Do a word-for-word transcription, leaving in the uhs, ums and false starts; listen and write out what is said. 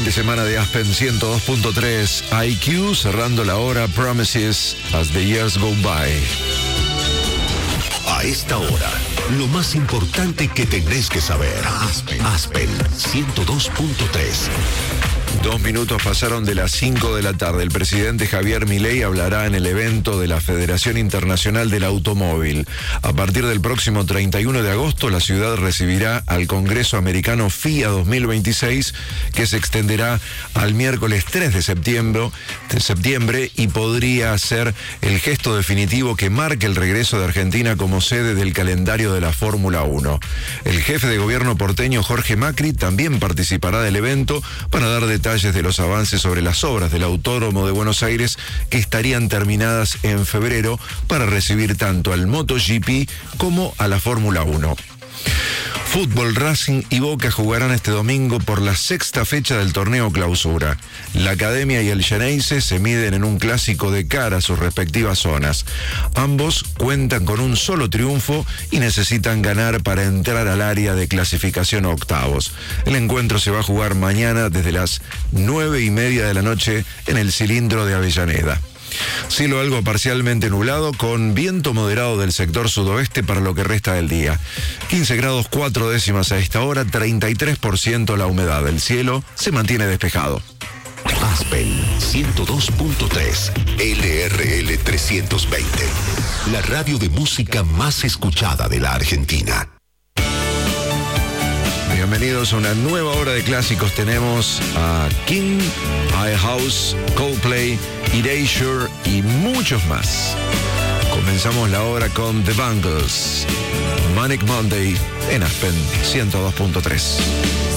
de semana de Aspen ciento dos punto tres. I Q cerrando la hora. Promises as the years go by. A esta hora, lo más importante que tenés que saber. Aspen, Aspen ciento dos punto tres. Dos minutos pasaron de las cinco de la tarde. El presidente Javier Milei hablará en el evento de la Federación Internacional del Automóvil. A partir del próximo treinta y uno de agosto, la ciudad recibirá al Congreso Americano F I A dos mil veintiséis, que se extenderá al miércoles tres de septiembre, de septiembre y podría ser el gesto definitivo que marque el regreso de Argentina como sede del calendario de la Fórmula uno. El jefe de gobierno porteño Jorge Macri también participará del evento para dar detalles de los avances sobre las obras del Autódromo de Buenos Aires, que estarían terminadas en febrero para recibir tanto al MotoGP como a la Fórmula uno. Fútbol, Racing y Boca jugarán este domingo por la sexta fecha del torneo Clausura. La Academia y el Xeneize se miden en un clásico de cara a sus respectivas zonas. Ambos cuentan con un solo triunfo y necesitan ganar para entrar al área de clasificación a octavos. El encuentro se va a jugar mañana desde las nueve y media de la noche en el Cilindro de Avellaneda. Cielo algo parcialmente nublado con viento moderado del sector sudoeste para lo que resta del día. quince grados cuatro décimas a esta hora, treinta y tres por ciento la humedad. El cielo se mantiene despejado. Aspen ciento dos punto tres, L R L trescientos veinte, la radio de música más escuchada de la Argentina. Bienvenidos a una nueva hora de clásicos. Tenemos a King, iHouse, Coldplay, Erasure y muchos más. Comenzamos la hora con The Bangles, Manic Monday en Aspen ciento dos punto tres.